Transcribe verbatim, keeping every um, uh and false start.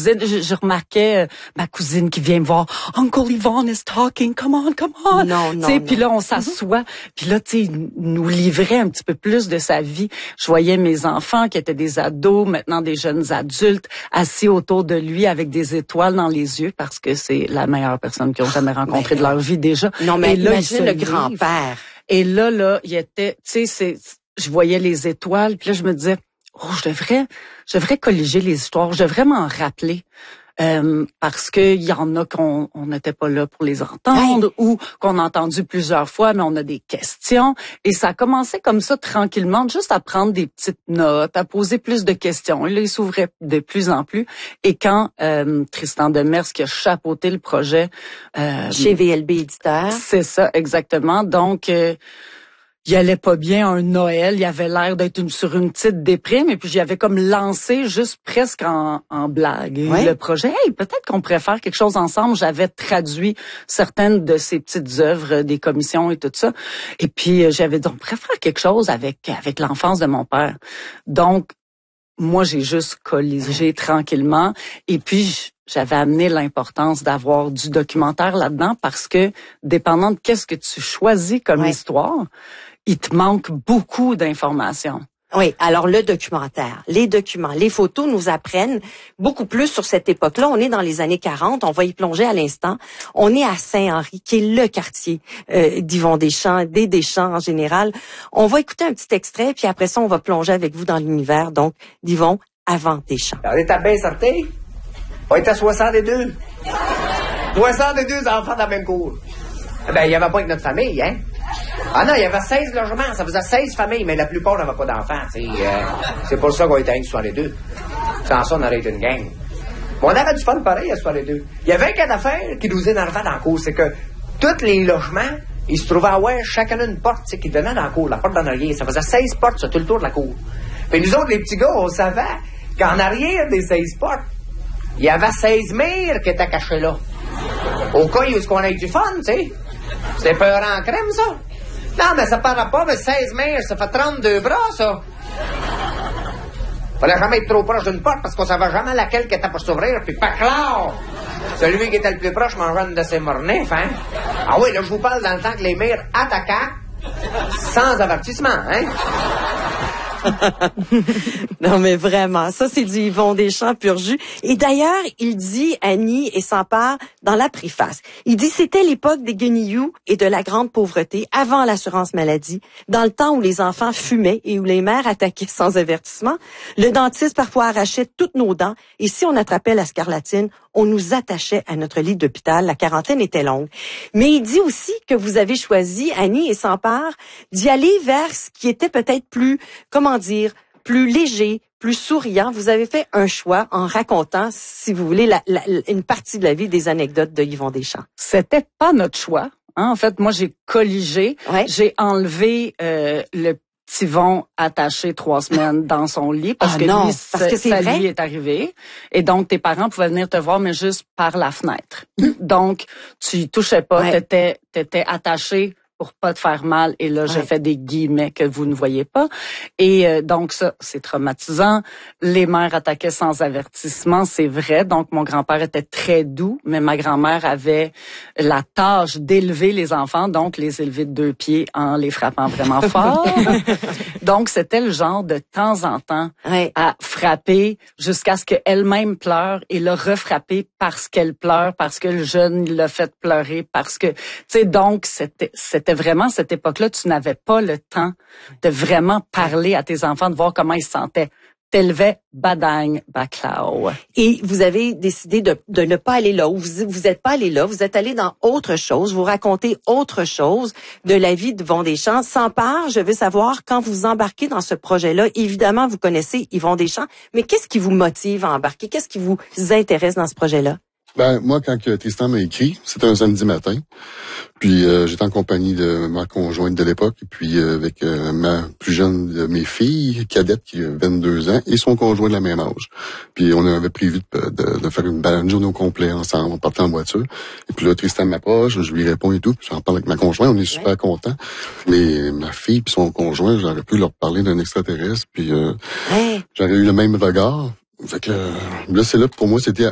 cousine, je, je remarquais euh, ma cousine qui vient me voir. Uncle Yvon is talking, come on, come on. Non, non, t'sais, puis là, on s'assoit. Mm-hmm. Puis là, tu sais, il nous livrait un petit peu plus de sa vie. Je voyais mes enfants qui étaient des ados, maintenant des jeunes adultes, assis autour de lui avec des étoiles dans les yeux parce que c'est la meilleure personne qu'ils ont jamais rencontrée de leur vie déjà. Non, mais et là, imagine le grand-père. Et là, là, il était, tu sais, c'est, je voyais les étoiles, puis là, je me disais, oh, je devrais, je devrais colliger les histoires, je devrais m'en rappeler. Euh, parce que il y en a qu'on on n'était pas là pour les entendre, oui. ou qu'on a entendu plusieurs fois, mais on a des questions. Et ça a commencé comme ça tranquillement, juste à prendre des petites notes, à poser plus de questions. Et là, il s'ouvrait de plus en plus. Et quand euh, Tristan Demers qui a chapeauté le projet euh, chez V L B Éditeur, c'est ça exactement. Donc euh, il allait pas bien un Noël, il avait l'air d'être une, sur une petite déprime, et puis j'y avais comme lancé juste presque en, en blague oui. le projet. Hey, peut-être qu'on pourrait faire quelque chose ensemble. J'avais traduit certaines de ses petites œuvres, des commissions et tout ça. Et puis j'avais dit, on pourrait faire quelque chose avec avec l'enfance de mon père. Donc moi j'ai juste colligé tranquillement, et puis j'avais amené l'importance d'avoir du documentaire là-dedans parce que dépendant de qu'est-ce que tu choisis comme oui. histoire, il te manque beaucoup d'informations. Oui, alors le documentaire, les documents, les photos nous apprennent beaucoup plus sur cette époque-là. On est dans les années quarante, on va y plonger à l'instant. On est à Saint-Henri, qui est le quartier euh, d'Yvon Deschamps, des Deschamps en général. On va écouter un petit extrait, puis après ça, on va plonger avec vous dans l'univers, donc, d'Yvon avant Deschamps. On est à bien sorti. On est à soixante-deux. soixante-deux enfants dans la même cour. Ben, il n'y avait pas que notre famille, hein? Ah non, il y avait seize logements, ça faisait seize familles, mais la plupart n'avaient pas d'enfants, tu sais. Euh, c'est pour ça qu'on était à soixante-deux. Sans ça, on aurait été une gang. Mais on avait du fun pareil à soixante-deux. Il y avait un cas d'affaires qui nous énervait dans la cour, c'est que tous les logements, ils se trouvaient à ouais, chacun une porte, tu sais, qui donnait dans la cour, la porte d'en arrière. Ça faisait seize portes sur tout le tour de la cour. Puis nous autres, les petits gars, on savait qu'en arrière des seize portes, il y avait seize murs qui étaient cachés là. Au cas où est-ce qu'on ait du fun, tu sais. C'est peur en crème, ça. Non, mais ça paraît pas, mais seize mètres, ça fait trente-deux bras, ça. Fallait jamais être trop proche d'une porte parce qu'on savait jamais laquelle qui était pour s'ouvrir, puis pas clair. Celui qui était le plus proche mangeait une de ses mornifs, hein. Ah oui, là, je vous parle dans le temps que les mères attaquaient sans avertissement, hein. Non, mais vraiment, ça, c'est du Yvon Deschamps pur jus. Et d'ailleurs, il dit, Annie et s'empare dans la préface, il dit, c'était l'époque des guenilloux et de la grande pauvreté, avant l'assurance maladie, dans le temps où les enfants fumaient et où les mères attaquaient sans avertissement. Le dentiste parfois arrachait toutes nos dents, et si on attrapait la scarlatine, on nous attachait à notre lit d'hôpital. La quarantaine était longue. Mais il dit aussi que vous avez choisi, Annie et s'empare, d'y aller vers ce qui était peut-être plus, comment dire, plus léger, plus souriant. Vous avez fait un choix en racontant, si vous voulez, la, la, une partie de la vie, des anecdotes de Yvon Deschamps. C'était pas notre choix. Hein? En fait, moi, j'ai colligé. Ouais. J'ai enlevé euh, le petit Yvon attaché trois semaines dans son lit parce ah que non, lui, parce que sa vrai? vie est arrivée. Et donc, tes parents pouvaient venir te voir, mais juste par la fenêtre. Mmh. Donc, tu y touchais pas, ouais. t'étais, t'étais attaché pour pas te faire mal. Et là, ouais. je fais des guillemets que vous ne voyez pas. Et euh, donc, ça, c'est traumatisant. Les mères attaquaient sans avertissement, c'est vrai. Donc, mon grand-père était très doux, mais ma grand-mère avait la tâche d'élever les enfants, donc les élever de deux pieds en les frappant vraiment fort. Donc, c'était le genre de temps en temps ouais. à frapper jusqu'à ce qu'elle-même pleure et le refrapper parce qu'elle pleure, parce que le jeune l'a fait pleurer, parce que, tu sais, donc, c'était, c'était C'était vraiment cette époque-là, tu n'avais pas le temps de vraiment parler à tes enfants, de voir comment ils se sentaient. T'élevais badagne, baclao. Et vous avez décidé de, de ne pas aller là, ou vous vous êtes pas allé là, vous êtes allé dans autre chose, vous racontez autre chose de la vie de Yvon Deschamps. Sans part, je veux savoir, quand vous embarquez dans ce projet-là, évidemment, vous connaissez Yvon Deschamps, mais qu'est-ce qui vous motive à embarquer? Qu'est-ce qui vous intéresse dans ce projet-là? Ben, moi, quand que Tristan m'a écrit, c'était un samedi matin. Puis, euh, j'étais en compagnie de ma conjointe de l'époque, et puis euh, avec euh, ma plus jeune de mes filles, Cadette, qui a vingt-deux ans, et son conjoint de la même âge. Puis, on avait prévu de, de, de faire une balade, une journée au complet ensemble, on partait en voiture. Et puis là, Tristan m'approche, je lui réponds et tout, puis j'en parle avec ma conjointe, on est super ouais. contents. Mais ma fille puis son conjoint, j'aurais pu leur parler d'un extraterrestre, puis euh, ouais. j'aurais eu le même regard. Fait que là, c'est là, pour moi, c'était